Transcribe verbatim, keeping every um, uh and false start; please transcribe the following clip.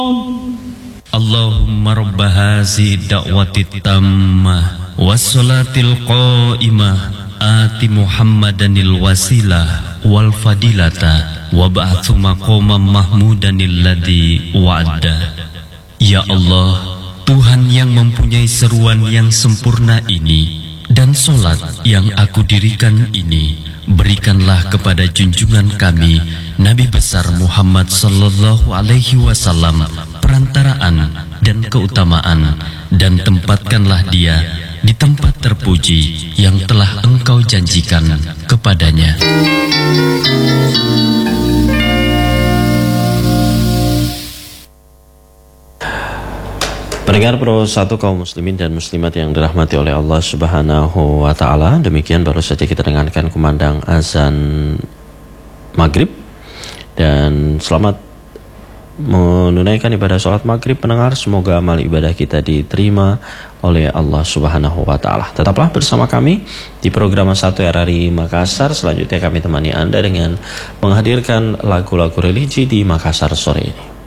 Allahumma rabba hazi da'wati tammah wassalatil qa'imah ati Muhammadanil wasilah wal fadilata wa ba'athu maqamam mahmudanil ladzi wa'ada. Ya Allah, Tuhan yang mempunyai seruan yang sempurna ini dan solat yang aku dirikan ini, berikanlah kepada junjungan kami Nabi besar Muhammad sallallahu alaihi wasallam perantaraan dan keutamaan, dan tempatkanlah dia di tempat terpuji yang telah Engkau janjikan kepadanya. Pendengar Pro satu kaum muslimin dan muslimat yang dirahmati oleh Allah Subhanahu wa taala, demikian baru saja kita dengarkan kumandang azan maghrib, dan selamat menunaikan ibadah sholat maghrib pendengar. Semoga amal ibadah kita diterima oleh Allah Subhanahu wa taala. Tetaplah bersama kami di program satu R R I Makassar. Selanjutnya kami temani Anda dengan menghadirkan lagu-lagu religi di Makassar sore ini.